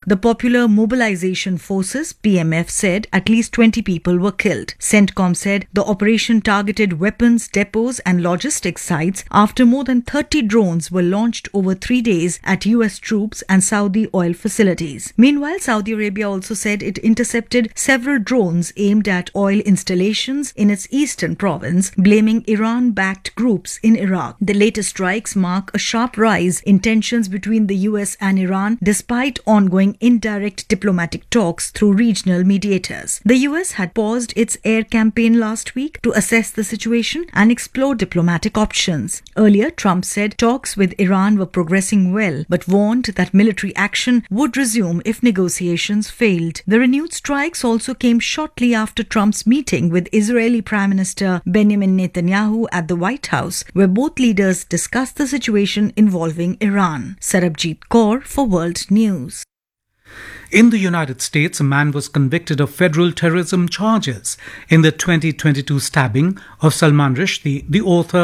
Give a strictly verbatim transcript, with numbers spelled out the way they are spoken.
The Popular Mobilization Forces, P M F, said at least twenty people were killed. CENTCOM said the operation targeted weapons depots and logistics sites after more than thirty drones were launched over three days at U S troops and Saudi oil facilities. Meanwhile, Saudi Arabia also said it intercepted several drones aimed at oil installations in its eastern province, blaming Iran-backed groups in Iraq. The latest strikes mark a sharp rise in tensions between the U S and Iran, despite ongoing indirect diplomatic talks through regional mediators. The U S had paused its air campaign last week to assess the situation and explore diplomatic options. Earlier, Trump said talks with Iran were progressing well, but warned that military action would resume if negotiations failed. The renewed strikes also came shortly after Trump's meeting with Israeli Prime Minister Benjamin Netanyahu at the White House, where both leaders discussed the situation involving Iran. Sarabjit Kaur for World News. In the United States, a man was convicted of federal terrorism charges in the twenty twenty-two stabbing of Salman Rushdie, the author